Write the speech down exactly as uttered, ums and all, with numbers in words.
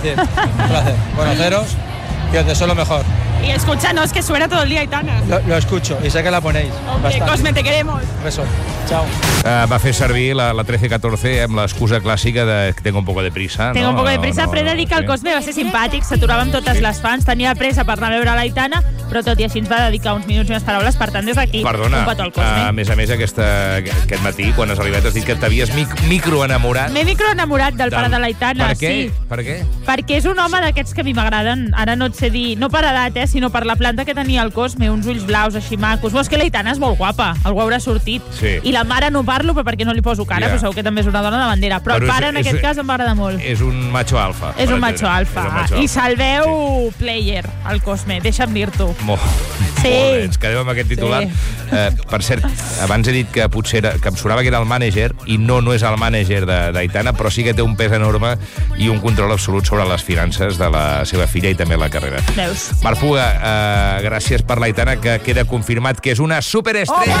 decir. Un placer. Conoceros y os deseo lo mejor. Y escúchanos, que suena todo el día, Aitana. Lo, lo escucho y sé que la ponéis. Hombre, Cosme, te queremos. Un beso. Chao. Uh, va fer servir la, la trece catorce amb l'excusa clàssica de que tengo un poco de prisa. Tengo no? un poco de prisa, no, no, però he de dir que el Cosme va ser simpàtic, s'aturava amb totes les fans, tenia pressa per anar a veure l'Aitana, però tot i així ens va dedicar uns minuts i unes paraules, per tant, des d'aquí, Perdona, un petó al Cosme. a més a més, aquesta, aquest matí, quan has arribat, has dit que t'havies mic microenamorat. M'he microenamorat del, del pare de l'Aitana, per què? sí. Per què? Perquè és un home d'aquests que a mi m'agraden, ara no et sé dir, no per edat, eh, sinó per la planta que tenia el Cosme, uns ulls blaus així macos. Veus que l'Aitana és molt guapa, algú haurà sortit. Sí. I la mare no parlo però perquè no li poso cara, yeah. Però segur que també és una dona de bandera. Però, però el pare, és, en aquest és, cas, em va agradar molt. És un macho alfa. És un macho alfa. Un macho I se'l veu sí. player, el Cosme, deixa'm dir-t'ho. Molt, sí. molt bé, ens quedem amb aquest titular. Sí. Eh, per cert, abans he dit que potser era, que em sonava que era el mànager, i no, no és el mànager d'Aitana, però sí que té un pes enorme i un control absolut sobre les finances de la seva filla i també la carrera. Veus? Marc Puga, eh, gràcies per l'Aitana, que queda confirmat que és una superestrella. Oh!